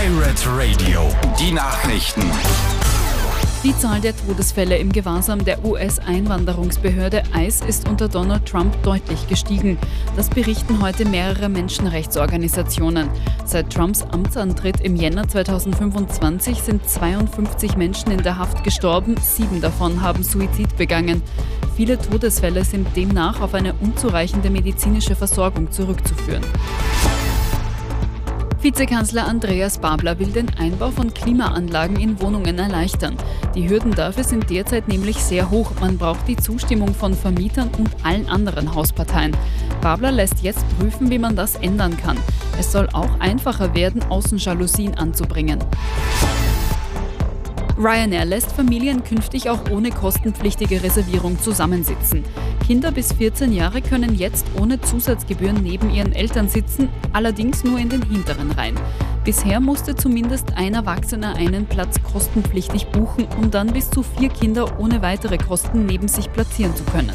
Pirate Radio, die Nachrichten. Die Zahl der Todesfälle im Gewahrsam der US-Einwanderungsbehörde ICE ist unter Donald Trump deutlich gestiegen. Das berichten heute mehrere Menschenrechtsorganisationen. Seit Trumps Amtsantritt im Jänner 2025 sind 52 Menschen in der Haft gestorben, 7 davon haben Suizid begangen. Viele Todesfälle sind demnach auf eine unzureichende medizinische Versorgung zurückzuführen. Vizekanzler Andreas Babler will den Einbau von Klimaanlagen in Wohnungen erleichtern. Die Hürden dafür sind derzeit nämlich sehr hoch. Man braucht die Zustimmung von Vermietern und allen anderen Hausparteien. Babler lässt jetzt prüfen, wie man das ändern kann. Es soll auch einfacher werden, Außenjalousien anzubringen. Ryanair lässt Familien künftig auch ohne kostenpflichtige Reservierung zusammensitzen. Kinder bis 14 Jahre können jetzt ohne Zusatzgebühren neben ihren Eltern sitzen, allerdings nur in den hinteren Reihen. Bisher musste zumindest ein Erwachsener einen Platz kostenpflichtig buchen, um dann bis zu 4 Kinder ohne weitere Kosten neben sich platzieren zu können.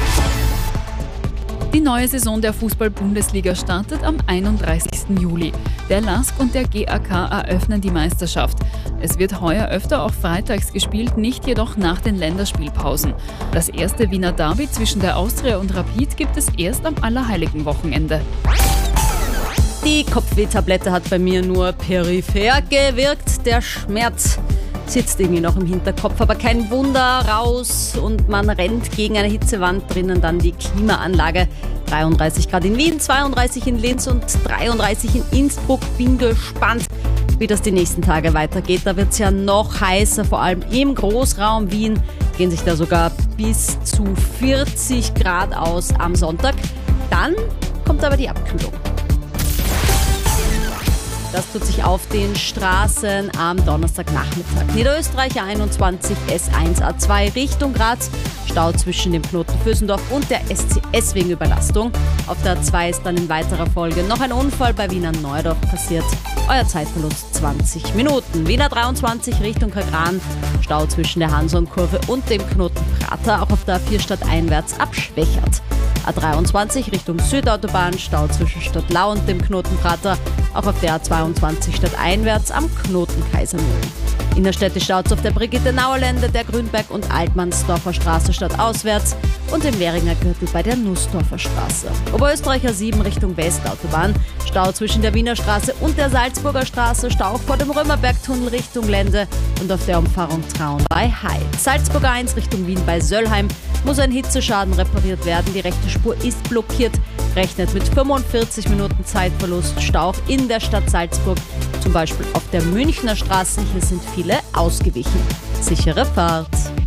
Die neue Saison der Fußball-Bundesliga startet am 31. Juli. Der LASK und der GAK eröffnen die Meisterschaft. Es wird heuer öfter auch freitags gespielt, nicht jedoch nach den Länderspielpausen. Das erste Wiener Derby zwischen der Austria und Rapid gibt es erst am Allerheiligenwochenende. Die Kopfweh-Tablette hat bei mir nur peripher gewirkt. Der Schmerz sitzt irgendwie noch im Hinterkopf, aber kein Wunder, raus und man rennt gegen eine Hitzewand, drinnen dann die Klimaanlage. 33 Grad in Wien, 32 in Linz und 33 in Innsbruck. Bin gespannt, wie das die nächsten Tage weitergeht. Da wird es ja noch heißer, vor allem im Großraum Wien gehen sich da sogar bis zu 40 Grad aus am Sonntag. Dann kommt aber die Abkühlung. Das tut sich auf den Straßen am Donnerstagnachmittag. Niederösterreich 21, S1, A2 Richtung Graz. Stau zwischen dem Knoten Vösendorf und der SCS wegen Überlastung. Auf der A2 ist dann in weiterer Folge noch ein Unfall bei Wiener Neudorf passiert. Euer Zeitverlust 20 Minuten. Wiener 23 Richtung Kagran. Stau zwischen der Hanson-Kurve und dem Knoten Prater. Auch auf der A4 stadteinwärts abschwächert. A23 Richtung Südautobahn, Stau zwischen Stadtlau und dem Knoten Prater. Auch auf der A22 stadteinwärts am Knoten Kaisermühlen. Innerstädtisch staut auf der Brigitte-Nauer-Lände, der Grünberg- und Altmannsdorfer Straße stadtauswärts und im Währinger Gürtel bei der Nussdorfer Straße. Oberösterreicher 7 Richtung Westautobahn, Stau zwischen der Wiener Straße und der Salzburger Straße, Stau vor dem Römerbergtunnel Richtung Lände und auf der Umfahrung Traun bei Heid. Salzburger 1 Richtung Wien bei Söllheim muss ein Hitzeschaden repariert werden. Die rechte Spur ist blockiert. Rechnet mit 45 Minuten Zeitverlust. Stau in der Stadt Salzburg, zum Beispiel auf der Münchner Straße. Hier sind viele ausgewichen. Sichere Fahrt.